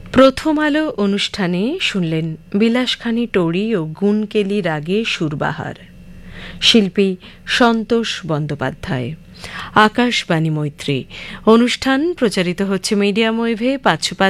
প্রথম আলো অনুষ্ঠানে শুনলেন বিলাসখানি টড়ি ও গুণকেলি রাগে সুরবাহার, শিল্পী সন্তোষ বন্দ্যোপাধ্যায়। আকাশবাণী মৈত্রী অনুষ্ঠান প্রচারিত হচ্ছে মিডিয়াম ওয়েভে ৫৫